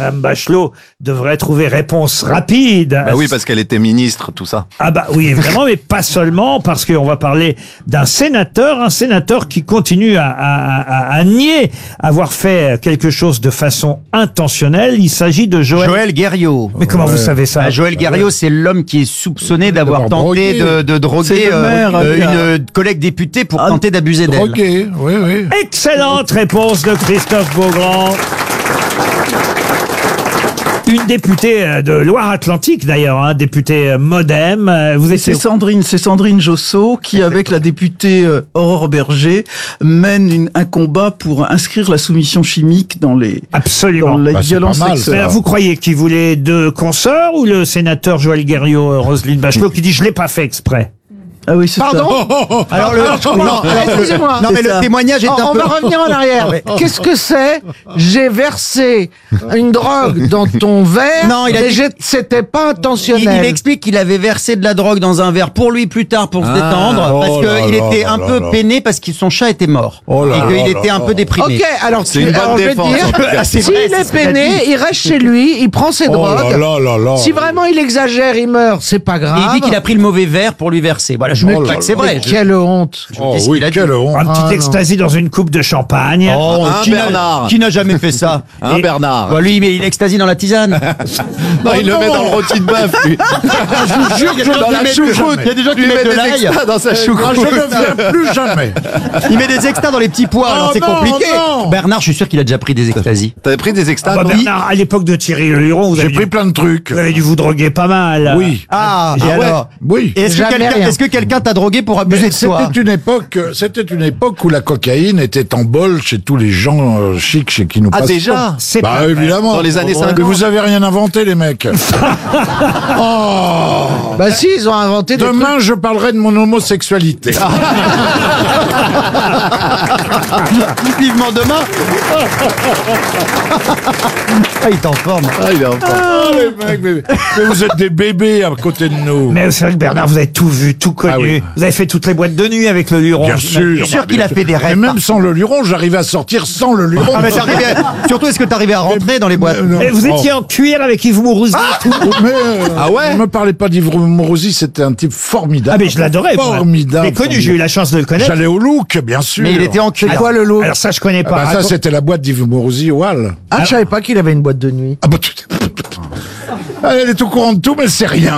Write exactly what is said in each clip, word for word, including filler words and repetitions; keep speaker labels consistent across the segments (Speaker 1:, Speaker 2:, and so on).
Speaker 1: Mme Bachelot devrait trouver réponse rapide.
Speaker 2: Bah oui, parce qu'elle était ministre, tout ça.
Speaker 1: Ah bah oui, évidemment, mais pas seulement, parce qu'on va parler d'un sénateur, un sénateur qui continue à, à, à, à nier avoir fait quelque chose de façon intentionnelle. Il s'agit de Joël...
Speaker 3: Joël Guerriau.
Speaker 1: Mais comment vous savez ça?
Speaker 3: Ah, Joël Guerriau, c'est l'homme qui est soupçonné d'avoir
Speaker 4: D'avoir
Speaker 3: tenté
Speaker 4: drogué.
Speaker 3: de, de
Speaker 4: C'est
Speaker 3: droguer
Speaker 4: le
Speaker 3: euh,
Speaker 4: maire,
Speaker 3: euh,
Speaker 4: il a-
Speaker 3: une collègue députée pour tenter d'abuser d'elle.
Speaker 4: Drogué, oui, oui.
Speaker 1: Excellente réponse de Christophe Beaugrand. Une députée euh, de Loire-Atlantique d'ailleurs, hein, députée euh, MoDem. Euh, Vous
Speaker 5: C'est
Speaker 1: étiez...
Speaker 5: Sandrine, c'est Sandrine Josso qui, avec la députée euh, Aurore Berger, mène une- un combat pour inscrire la soumission chimique dans les
Speaker 1: Absolument.
Speaker 5: dans les
Speaker 4: Bah, c'est
Speaker 5: violences
Speaker 4: pas mal,
Speaker 5: sexuelles.
Speaker 1: Alors, vous croyez qu'il voulait deux consoeurs ou le sénateur Joël Guerriau, euh, Roselyne Bachelot, qui dit je l'ai pas fait exprès?
Speaker 5: Ah oui, c'est
Speaker 6: Pardon
Speaker 5: ça.
Speaker 3: Alors le, non, alors, le-
Speaker 6: Excusez-moi.
Speaker 3: non, mais
Speaker 5: C'est
Speaker 3: le
Speaker 5: ça.
Speaker 3: témoignage est
Speaker 6: On,
Speaker 3: un
Speaker 6: on
Speaker 3: peu.
Speaker 6: va revenir en arrière. Qu'est-ce que c'est? J'ai versé une drogue dans ton verre,
Speaker 3: Non, il a
Speaker 6: mais
Speaker 3: dit-
Speaker 6: j'ai- c'était pas
Speaker 3: Il,
Speaker 6: intentionnel.
Speaker 3: il explique qu'il avait versé de la drogue dans un verre pour lui plus tard pour se détendre
Speaker 4: oh
Speaker 3: parce
Speaker 4: là
Speaker 3: qu'il
Speaker 4: là
Speaker 3: était
Speaker 4: là
Speaker 3: un
Speaker 4: là
Speaker 3: peu
Speaker 4: là.
Speaker 3: peiné parce que son chat était mort
Speaker 4: Oh là
Speaker 3: et
Speaker 4: là
Speaker 3: qu'il
Speaker 4: là
Speaker 3: était un
Speaker 4: là
Speaker 3: peu déprimé.
Speaker 6: Ok, alors,
Speaker 2: C'est
Speaker 6: tu-
Speaker 2: une bonne
Speaker 6: alors je vais te
Speaker 2: défense,
Speaker 6: dire,
Speaker 2: en tout cas.
Speaker 3: C'est
Speaker 6: s'il
Speaker 3: vrai,
Speaker 6: est
Speaker 3: c'est ce qu'il a
Speaker 6: peiné,
Speaker 3: dit.
Speaker 6: il reste chez lui, il prend ses
Speaker 4: Oh
Speaker 6: drogues.
Speaker 4: là là là là.
Speaker 6: Si vraiment il exagère, il meurt, c'est pas
Speaker 3: Et
Speaker 6: grave.
Speaker 3: il dit qu'il a pris le mauvais verre pour lui verser. Voilà, je ne
Speaker 4: Oh
Speaker 3: dis pas
Speaker 4: là
Speaker 3: que c'est
Speaker 4: là.
Speaker 3: vrai.
Speaker 6: Mais
Speaker 3: Je-
Speaker 6: quelle honte.
Speaker 4: Oh
Speaker 3: Qu'est-ce
Speaker 4: oui,
Speaker 3: qu'il a dit
Speaker 4: quelle honte.
Speaker 1: Un petit
Speaker 6: Ah, non.
Speaker 1: ecstasy dans une coupe de champagne.
Speaker 3: Oh,
Speaker 2: Hein,
Speaker 3: qui n'a-
Speaker 2: Bernard
Speaker 3: Qui n'a jamais fait ça?
Speaker 2: Hein,
Speaker 1: Et-
Speaker 2: Bernard?
Speaker 3: Bah, lui, mais il extasie dans la tisane.
Speaker 2: Non, il le met dans le rôti de bœuf, lui.
Speaker 3: Je vous jure, il y a des gens
Speaker 2: Dans
Speaker 3: qui
Speaker 2: la
Speaker 3: mettent-
Speaker 2: choucroute.
Speaker 3: il y a des gens qui
Speaker 2: Lui, il
Speaker 3: mettent
Speaker 2: met
Speaker 3: de
Speaker 2: des
Speaker 3: l'ail.
Speaker 2: extras dans sa
Speaker 4: Ah, je
Speaker 2: choucroute.
Speaker 4: ne viens plus jamais.
Speaker 3: Il met des extas dans les petits pois, alors
Speaker 4: Oh
Speaker 3: c'est
Speaker 4: non,
Speaker 3: compliqué.
Speaker 4: non.
Speaker 3: Bernard, je suis sûr qu'il a déjà pris des extasies.
Speaker 2: T'avais pris des extras,
Speaker 1: Ah bah,
Speaker 2: toi
Speaker 1: Bernard, à l'époque de Thierry Le Luron, vous
Speaker 4: J'ai
Speaker 1: avez,
Speaker 4: pris
Speaker 1: dû,
Speaker 4: plein de trucs.
Speaker 1: vous avez dû vous droguer pas mal.
Speaker 4: Oui.
Speaker 3: Ah, et
Speaker 4: Ah ouais.
Speaker 3: alors
Speaker 4: Oui.
Speaker 3: Est-ce que
Speaker 6: Jamais
Speaker 3: quelqu'un
Speaker 6: rien.
Speaker 3: est-ce que quelqu'un t'a drogué pour abuser
Speaker 4: Mais
Speaker 3: de toi?
Speaker 4: C'était une époque, c'était une époque où la cocaïne était en bol chez tous les gens euh, chics chez qui nous
Speaker 2: Ah,
Speaker 4: passons.
Speaker 2: déjà?
Speaker 1: C'est
Speaker 4: Bah
Speaker 1: pas-
Speaker 4: évidemment.
Speaker 2: Dans les années
Speaker 4: Mais
Speaker 2: cinquante.
Speaker 4: vous avez rien inventé les mecs. Oh.
Speaker 6: Bah si, ils ont inventé des trucs.
Speaker 4: Demain je parlerai de mon homosexualité.
Speaker 3: Vivement demain. Ah, il est en forme.
Speaker 2: Ah, il est en forme.
Speaker 4: Ah, les mecs, mais, mais vous êtes des bébés à côté de nous.
Speaker 1: Mais c'est vrai que Bernard, vous avez tout vu, tout connu.
Speaker 4: Ah oui.
Speaker 1: Vous avez fait toutes les boîtes de nuit avec le Luron.
Speaker 4: Bien
Speaker 1: j'imagine.
Speaker 4: sûr.
Speaker 3: Je suis sûr qu'il
Speaker 4: bien
Speaker 3: a
Speaker 4: sûr.
Speaker 3: fait des
Speaker 4: Et
Speaker 3: rêves.
Speaker 4: même sans le luron, j'arrivais à sortir sans le luron.
Speaker 3: Ah, mais t'arrivais à- Surtout, est-ce que t'arrivais à rentrer dans les boîtes?
Speaker 4: Non.
Speaker 1: Et vous étiez en cuir avec Yves Mourouzi.
Speaker 4: Oh, mais, euh,
Speaker 2: Ah ouais
Speaker 4: Ne me parlez pas d'Yves Mourouzi, c'était un type formidable.
Speaker 1: Ah mais je l'adorais. moi.
Speaker 4: Formidable.
Speaker 1: J'ai connu, j'ai eu la chance de le connaître.
Speaker 4: J'allais au Look, bien sûr.
Speaker 3: Mais il était en cuir.
Speaker 6: C'est quoi le lot?
Speaker 1: Alors ça, je connais
Speaker 4: Ah
Speaker 1: pas.
Speaker 4: bah, ça,
Speaker 1: Raconte-
Speaker 4: c'était la boîte d'Yves Mourouzi au Hall.
Speaker 6: Ah, je savais pas qu'il avait une boîte de nuit.
Speaker 4: Ah bah, tu... Ah, elle est au courant de tout, mais elle sait rien.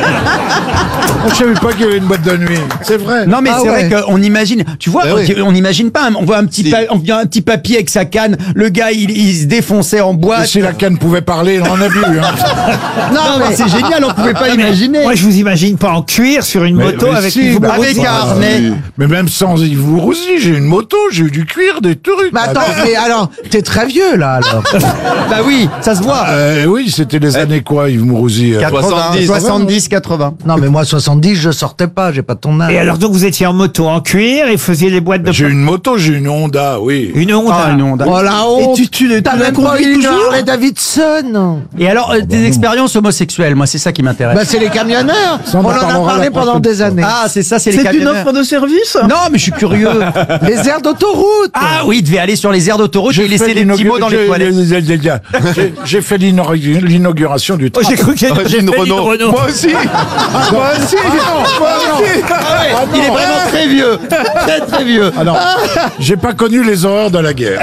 Speaker 4: Je savais pas qu'il y avait une boîte de nuit. C'est vrai.
Speaker 3: Non mais
Speaker 6: Ah
Speaker 3: c'est
Speaker 6: ouais.
Speaker 3: vrai qu'on imagine, tu vois,
Speaker 2: Eh oui.
Speaker 3: on n'imagine pas, on voit un petit,
Speaker 2: Si.
Speaker 3: pa- on voit un petit papier avec sa canne, le gars il, il se défonçait en
Speaker 4: Et
Speaker 3: boîte.
Speaker 4: si la canne pouvait parler, on en a vu. Hein.
Speaker 3: Non, mais c'est génial, on pouvait pas
Speaker 1: Ah, mais
Speaker 3: imaginer.
Speaker 1: Moi, je vous imagine pas en cuir sur une
Speaker 4: Mais-
Speaker 1: moto
Speaker 4: mais
Speaker 1: avec
Speaker 4: si,
Speaker 1: Yves
Speaker 4: bah,
Speaker 1: Mourouzi.
Speaker 3: avec un harnais.
Speaker 4: Mais même sans Yves Mourouzi, j'ai une moto, j'ai eu du cuir, des trucs.
Speaker 6: Mais attends, mais alors, t'es très vieux là alors.
Speaker 3: Bah oui, ça se voit.
Speaker 4: Euh, oui, c'était les années quoi, Yves Mourouzi euh,
Speaker 2: soixante-dix.
Speaker 3: soixante-dix, quatre-vingts.
Speaker 6: Non mais moi soixante-dix, je sortais pas, j'ai pas ton âge.
Speaker 1: Et alors donc vous étiez en moto en cuir et faisiez les boîtes de
Speaker 4: J'ai une moto, j'ai une Honda, oui.
Speaker 1: une Honda.
Speaker 3: Ah non, d'accord.
Speaker 6: Oh la honte.
Speaker 5: Et tu- tu-
Speaker 6: T'as
Speaker 5: tu la
Speaker 6: même pas
Speaker 5: conduis
Speaker 6: eu une
Speaker 5: toujours
Speaker 6: Harley Davidson.
Speaker 3: Et alors, euh, des expériences homosexuelles, moi c'est ça qui m'intéresse.
Speaker 6: Bah c'est les camionneurs.
Speaker 4: Ça, on
Speaker 6: On
Speaker 4: en
Speaker 6: en a
Speaker 4: parlera
Speaker 6: parlé
Speaker 4: la
Speaker 6: pendant
Speaker 4: prochaine
Speaker 6: des
Speaker 4: fois.
Speaker 6: années.
Speaker 3: Ah, c'est ça, c'est les
Speaker 5: C'est une
Speaker 3: camionneurs.
Speaker 5: offre de service?
Speaker 3: Non, mais je suis curieux.
Speaker 6: Les aires d'autoroute.
Speaker 3: Ah oui, il devait aller sur les aires d'autoroute et laisser des petits mots dans les toilettes.
Speaker 4: J'ai- J'ai fait l'inaugu- l'inauguration du
Speaker 1: Oh,
Speaker 4: train.
Speaker 1: j'ai cru qu'il y avait
Speaker 2: J'ai une Renault. Moi aussi. Moi aussi. Moi aussi.
Speaker 4: Ah
Speaker 3: Il est
Speaker 4: non.
Speaker 3: vraiment très vieux. Très très vieux.
Speaker 4: Ah non, j'ai pas connu les horreurs de la guerre.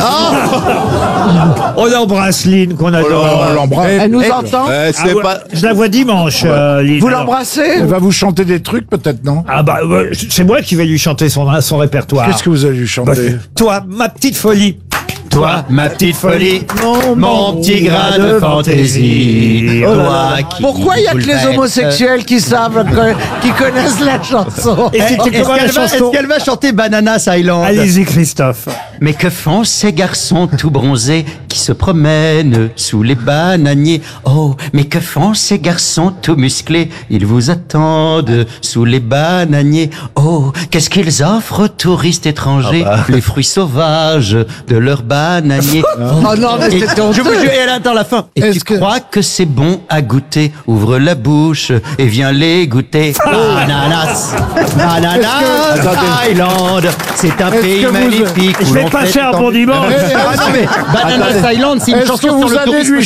Speaker 1: On embrasse Lynn qu'on adore.
Speaker 4: On l'embrasse.
Speaker 6: Elle nous
Speaker 3: Eh,
Speaker 6: entend.
Speaker 2: Euh,
Speaker 1: Ah,
Speaker 2: c'est
Speaker 1: ouais,
Speaker 2: pas.
Speaker 1: Je la vois dimanche, euh, Lynn.
Speaker 6: Vous
Speaker 1: Alors-
Speaker 6: l'embrassez.
Speaker 4: Elle va vous chanter des trucs peut-être, non?
Speaker 1: Ah bah euh, c'est moi qui vais lui chanter son, son répertoire.
Speaker 4: Qu'est-ce que vous allez lui
Speaker 1: Bah,
Speaker 4: chanter?
Speaker 1: Toi, ma petite folie.
Speaker 3: Toi, ma petite folie, mon petit grain de fantaisie.
Speaker 6: Oh là
Speaker 3: Toi
Speaker 6: là.
Speaker 3: qui
Speaker 6: Pourquoi il y a que les
Speaker 3: bouleverse.
Speaker 6: homosexuels qui savent, que- qui connaissent la chanson?
Speaker 1: Et
Speaker 3: Eh,
Speaker 1: c'était
Speaker 3: Est-ce
Speaker 1: comment la
Speaker 3: qu'elle va,
Speaker 1: chanson
Speaker 3: est-ce qu'elle va chanter Bananas Island?
Speaker 1: Allez-y Christophe.
Speaker 3: Mais que font ces garçons tout bronzés qui se promènent sous les bananiers? Oh, mais que font ces garçons tout musclés? Ils vous attendent sous les bananiers. Oh, qu'est-ce qu'ils offrent aux touristes étrangers? Les fruits sauvages de leurs bananiers.
Speaker 6: Oh non, mais
Speaker 3: Et
Speaker 6: c'était
Speaker 3: je vous
Speaker 6: honteux.
Speaker 3: jure, et elle attend la fin. Et
Speaker 6: Est-ce
Speaker 3: tu
Speaker 6: que-
Speaker 3: crois que c'est bon à goûter? Ouvre la bouche et viens les goûter. Bananas, Bananas Island, c'est un pays
Speaker 4: que vous-
Speaker 3: magnifique.
Speaker 1: Je
Speaker 3: où
Speaker 1: vais
Speaker 3: l'on
Speaker 1: passer
Speaker 3: fait
Speaker 1: un
Speaker 3: tant-
Speaker 1: bon dimanche.
Speaker 3: Ah non mais Bananas Island, c'est une
Speaker 4: Est-ce
Speaker 3: chanson
Speaker 4: que
Speaker 3: sur
Speaker 4: vous
Speaker 3: le
Speaker 4: allez
Speaker 3: tourisme
Speaker 4: lui